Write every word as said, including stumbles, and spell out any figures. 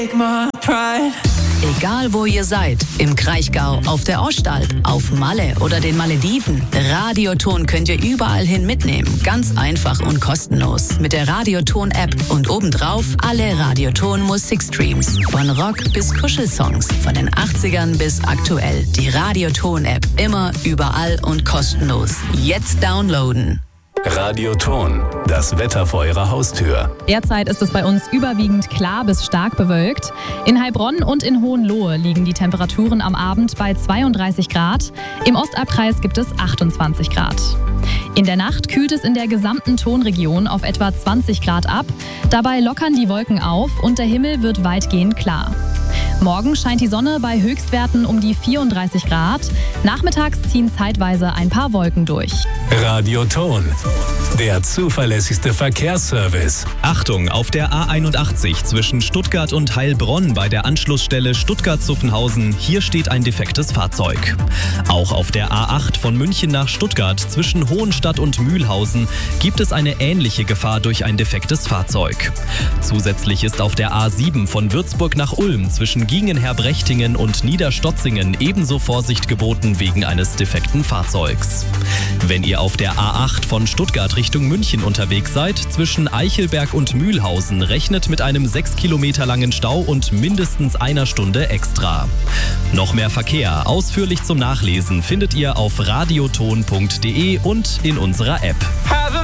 Egal wo ihr seid, im Kraichgau, auf der Ostalb, auf Malle oder den Malediven, Radioton könnt ihr überall hin mitnehmen. Ganz einfach und kostenlos. Mit der Radioton-App und obendrauf alle Radioton-Musikstreams. Von Rock bis Kuschelsongs, von den achtzigern bis aktuell. Die Radioton-App. Immer, überall und kostenlos. Jetzt downloaden. Radioton, das Wetter vor Ihrer Haustür. Derzeit ist es bei uns überwiegend klar bis stark bewölkt. In Heilbronn und in Hohenlohe liegen die Temperaturen am Abend bei zweiunddreißig Grad. Im Ostalbkreis gibt es achtundzwanzig Grad. In der Nacht kühlt es in der gesamten Tonregion auf etwa zwanzig Grad ab. Dabei lockern die Wolken auf und der Himmel wird weitgehend klar. Morgen scheint die Sonne bei Höchstwerten um die vierunddreißig Grad. Nachmittags ziehen zeitweise ein paar Wolken durch. Radioton, der zuverlässigste Verkehrsservice. Achtung, auf der A einundachtzig zwischen Stuttgart und Heilbronn bei der Anschlussstelle Stuttgart-Zuffenhausen. Hier steht ein defektes Fahrzeug. Auch auf der A acht von München nach Stuttgart zwischen Hohenstadt und Mühlhausen gibt es eine ähnliche Gefahr durch ein defektes Fahrzeug. Zusätzlich ist auf der A sieben von Würzburg nach Ulm zwischen Gingenherbrechtingen und Niederstotzingen ebenso Vorsicht geboten wegen eines defekten Fahrzeugs. Wenn ihr auf der A acht von Stuttgart Richtung München unterwegs seid, zwischen Eichelberg und Mühlhausen, rechnet mit einem sechs Kilometer langen Stau und mindestens einer Stunde extra. Noch mehr Verkehr, ausführlich zum Nachlesen, findet ihr auf radioton punkt de und in unserer App.